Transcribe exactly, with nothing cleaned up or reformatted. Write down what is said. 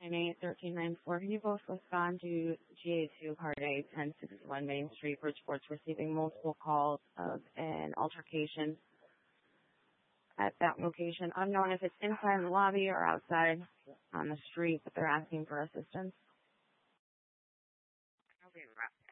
nine eight one three nine four. Can you both respond to G A two Part A ten sixty-one Main Street, Bridgeport's receiving multiple calls of an altercation at that location, unknown if it's inside the lobby or outside on the street, but they're asking for assistance. I'll be right.